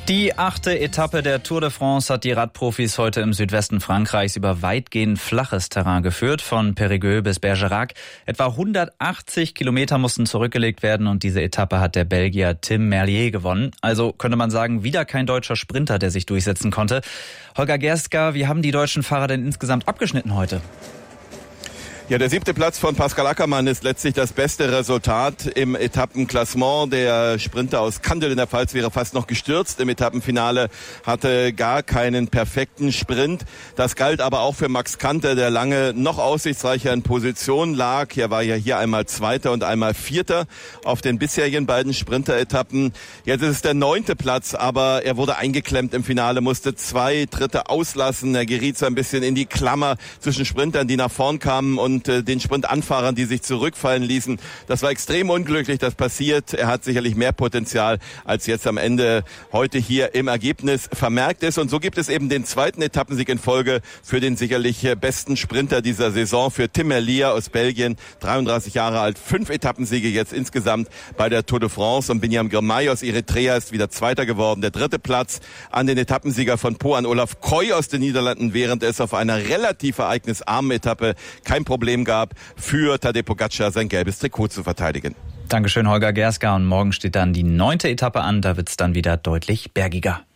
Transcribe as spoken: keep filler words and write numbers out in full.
Die achte Etappe der Tour de France hat die Radprofis heute im Südwesten Frankreichs über weitgehend flaches Terrain geführt, von Périgueux bis Bergerac. Etwa hundertachtzig Kilometer mussten zurückgelegt werden und diese Etappe hat der Belgier Tim Merlier gewonnen. Also könnte man sagen, wieder kein deutscher Sprinter, der sich durchsetzen konnte. Holger Gerska, wie haben die deutschen Fahrer denn insgesamt abgeschnitten heute? Ja, der siebte Platz von Pascal Ackermann ist letztlich das beste Resultat im Etappenklassement. Der Sprinter aus Kandel in der Pfalz wäre fast noch gestürzt. Im Etappenfinale hatte gar keinen perfekten Sprint. Das galt aber auch für Max Kanter, der lange noch aussichtsreicher in Position lag. Er war ja hier einmal Zweiter und einmal Vierter auf den bisherigen beiden Sprinter-Etappen. Jetzt ist es der neunte Platz, aber er wurde eingeklemmt im Finale, musste zwei Dritte auslassen. Er geriet so ein bisschen in die Klammer zwischen Sprintern, die nach vorn kamen, und den Sprintanfahrern, die sich zurückfallen ließen. Das war extrem unglücklich, das passiert. Er hat sicherlich mehr Potenzial, als jetzt am Ende heute hier im Ergebnis vermerkt ist. Und so gibt es eben den zweiten Etappensieg in Folge für den sicherlich besten Sprinter dieser Saison, für Tim Merlier aus Belgien, dreiunddreißig Jahre alt, fünf Etappensiege jetzt insgesamt bei der Tour de France. Und Binyam Girmay aus Eritrea ist wieder Zweiter geworden. Der dritte Platz an den Etappensieger von Po, an Olaf Koy aus den Niederlanden, während es auf einer relativ ereignisarmen Etappe kein Problem gab, für Tadej Pogačar sein gelbes Trikot zu verteidigen. Dankeschön, Holger Gerska. Und morgen steht dann die neunte Etappe an. Da wird es dann wieder deutlich bergiger.